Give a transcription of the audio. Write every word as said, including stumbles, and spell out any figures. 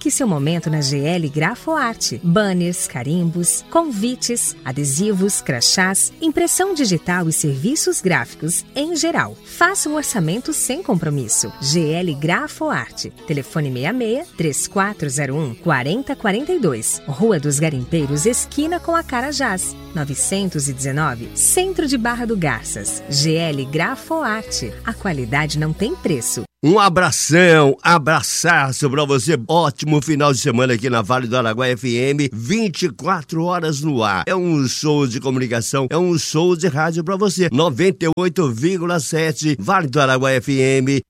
Marque seu momento na G L Grafoarte. Banners, carimbos, convites, adesivos, crachás, impressão digital e serviços gráficos em geral. Faça um orçamento sem compromisso. G L Grafoarte. Telefone seis seis, três quatro zero um, quatro zero quatro dois. Rua dos Garimpeiros, esquina com a Carajás. novecentos e dezenove, Centro de Barra do Garças. G L Grafoarte. A qualidade não tem preço. Um abração, abraçaço pra você. Ótimo final de semana aqui na Vale do Araguaia F M, vinte e quatro horas no ar. É um show de comunicação, é um show de rádio pra você. noventa e oito vírgula sete Vale do Araguaia F M,